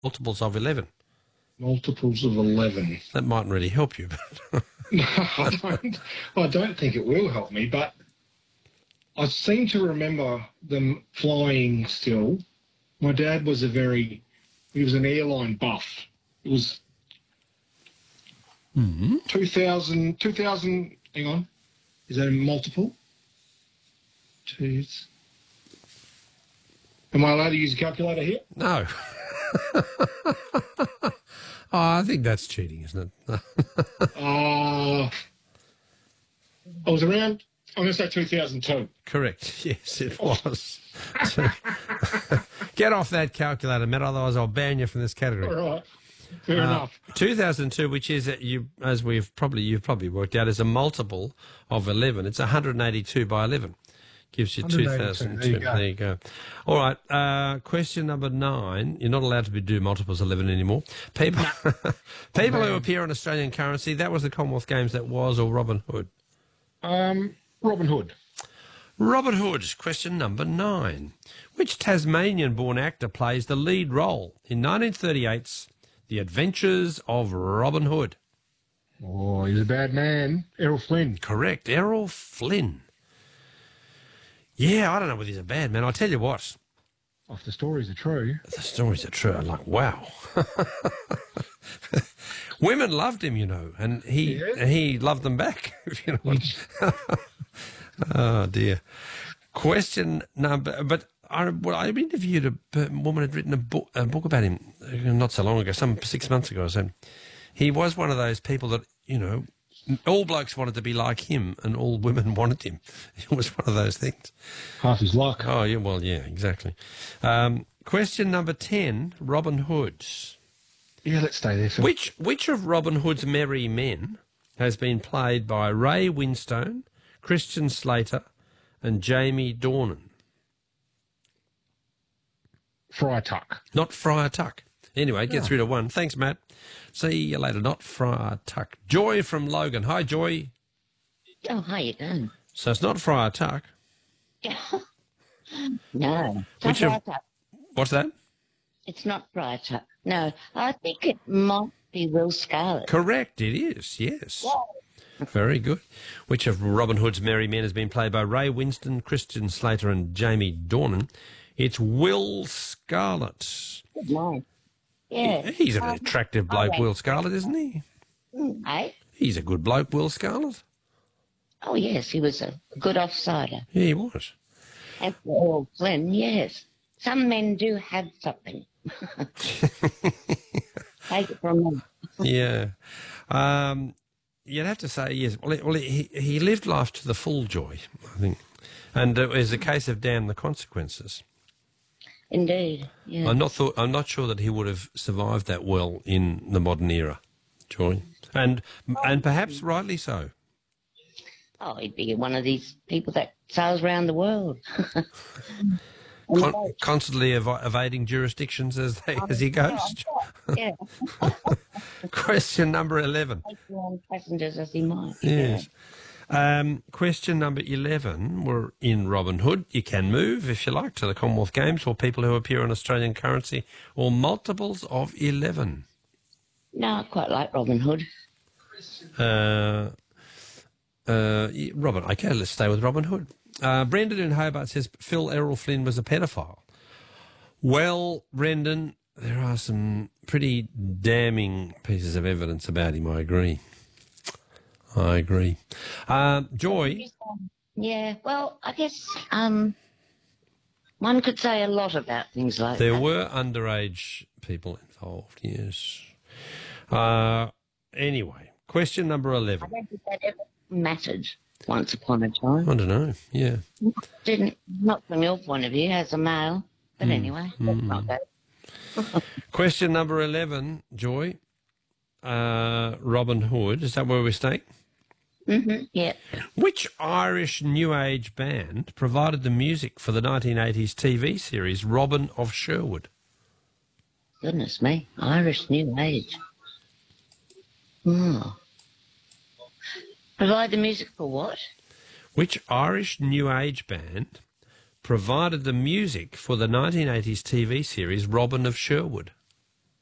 multiples of 11. Multiples of 11. That mightn't really help you. No, I don't think it will help me, but I seem to remember them flying still. My dad was he was an airline buff. It was 2000, hang on. Is that a multiple? Jeez. Am I allowed to use a calculator here? No. I think that's cheating, isn't it? I was around, I'm going to say 2002. Correct. Yes, it was. Get off that calculator, Matt, otherwise I'll ban you from this category. All right. Fair enough. 2002, which is, as you've probably worked out, is a multiple of 11. It's 182 by 11. Gives you 2002. There you go. All right. Question number 9. You're not allowed to do multiples of 11 anymore. People who appear on Australian currency, that was the Commonwealth Games, that was, or Robin Hood? Robin Hood. Robin Hood. Question number 9. Which Tasmanian-born actor plays the lead role in 1938's The Adventures of Robin Hood? Oh, he's a bad man. Errol Flynn. Correct. Errol Flynn. Yeah, I don't know whether he's a bad man. I'll tell you what. If the stories are true. The stories are true. I'm like, wow. Women loved him, and he loved them back. If you know what. Oh, dear. Question number... But I interviewed a woman who had written a book about him not so long ago, 6 months ago or so. He was one of those people that, all blokes wanted to be like him and all women wanted him. It was one of those things. Half his luck. Oh, yeah, well, yeah, exactly. Question number 10, Robin Hood. Yeah, let's stay there, Phil. Which of Robin Hood's merry men has been played by Ray Winstone, Christian Slater and Jamie Dornan? Friar Tuck. Not Friar Tuck. Anyway, gets rid of one. Thanks, Matt. See you later. Not Friar Tuck. Joy from Logan. Hi, Joy. Oh, how you doing? So it's not Friar Tuck. No. What's that? It's not Friar Tuck. No, I think it might be Will Scarlet. Correct, it is, yes. Yeah. Very good. Which of Robin Hood's merry men has been played by Ray Winston, Christian Slater and Jamie Dornan? It's Will Scarlet. Good man. Yeah. He's an attractive bloke, Will Scarlet, isn't he? Eh? He's a good bloke, Will Scarlet. Oh, yes, he was a good offsider. Yeah, he was. And for Errol Flynn, yes. Some men do have something. Take it from them. Yeah. You'd have to say, yes. Well, he lived life to the full, Joy, I think. And it was a case of damn the consequences. Indeed, yeah. I'm not sure that he would have survived that well in the modern era, Joy. And perhaps rightly so. Oh, he'd be one of these people that sails around the world. Constantly evading jurisdictions as he goes. Yeah. Question number 11. Take on passengers as he might. Yes. Question number 11. We're in Robin Hood. You can move, if you like, to the Commonwealth Games for people who appear on Australian currency or multiples of 11. No, I quite like Robin Hood. Robin, okay, let's stay with Robin Hood. Brendan in Hobart says Phil Errol Flynn was a pedophile. Well, Brendan, there are some pretty damning pieces of evidence about him, I agree. Joy? Yeah, well, I guess one could say a lot about things like that. There were underage people involved, yes. Anyway, question number 11. I don't think that ever mattered once upon a time. I don't know, yeah. Didn't, not from your point of view, as a male. But anyway, that's not that. Question number 11, Joy. Robin Hood, is that where we're staying? Mm-hmm, yeah. Which Irish New Age band provided the music for the 1980s TV series Robin of Sherwood? Goodness me, Irish New Age. Oh. Provide the music for what? Which Irish New Age band provided the music for the 1980s TV series Robin of Sherwood?